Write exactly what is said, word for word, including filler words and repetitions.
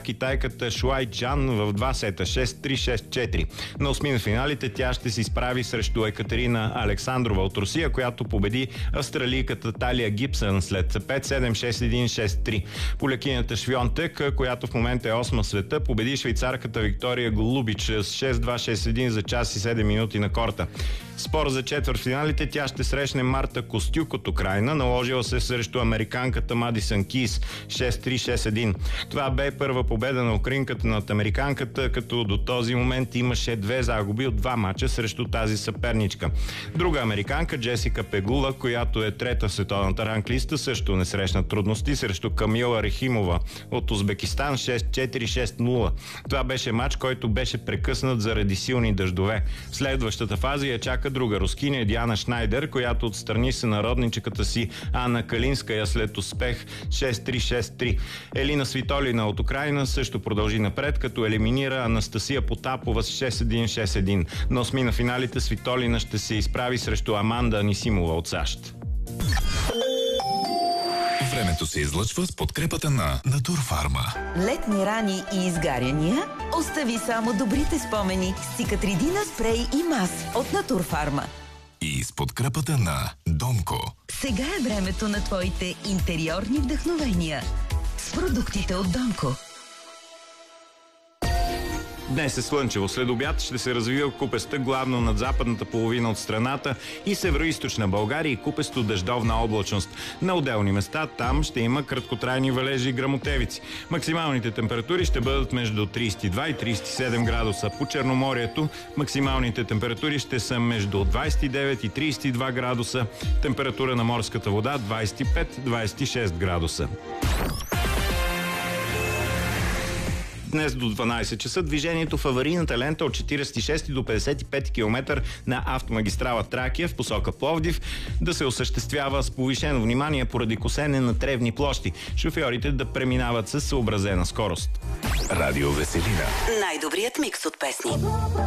китайката Шуай Чан в два сета шест три шест четири. На осми на финалите тя ще се изправи срещу Екатерина Александрова от Русия, която победи австралийката Талия Гибсън след пет седем шест един шест три. Полякинята Швионтек, която в момента е осма в света, победи швейцарката Виктория Голубич с шест два шест един за час и седем минути на корта. Спор за четвъртфиналите тя ще срещне Марта Костюк от Украйна, наложила се срещу американката Мадисън Кис шест три шест един. Това бе първа победа на украинката над американката, като до този момент имаше две загуби от два мача срещу тази съперничка. Друга американка, Джесика Пегула, която е трета в световната ранглиста, също не срещна трудности срещу Камила Рехимова от Узбекистан шест четири шест нула. Това беше мач, който беше прекъснат заради силни дъждове. В следващата фаза я чака друга рускиня, Диана Шнайдер, която отстрани сънародничката си Анна Калинская след успех шест три шест три. Елина Свитолина от Украйна също продължи напред, като елиминира Анастасия Потапова с шест един шест един. На осми на финалите Свитолина ще се изправи срещу Аманда Анисимова от САЩ. Времето се излъчва с подкрепата на Натурфарма. Летни рани и изгаряния? Остави само добрите спомени с Цикатридина спрей и мас от Натурфарма. И с подкрепата на Донко. Сега е времето на твоите интериорни вдъхновения с продуктите от Донко. Днес е слънчево. След обяд ще се развива купеста главно над западната половина от страната и североизточна България и купесто дъждовна облачност. На отделни места там ще има краткотрайни валежи и гръмотевици. Максималните температури ще бъдат между трийсет и два и трийсет и седем градуса. По Черноморието максималните температури ще са между двайсет и девет и трийсет и два градуса. Температура на морската вода двайсет и пет до двайсет и шест градуса. Днес до дванайсет часа движението в аварийната лента от четирийсет и шести до петдесет и пети километър на автомагистрала Тракия в посока Пловдив да се осъществява с повишено внимание поради косене на тревни площи. Шофьорите да преминават със съобразена скорост. Радио Веселина. Най-добрият микс от песни.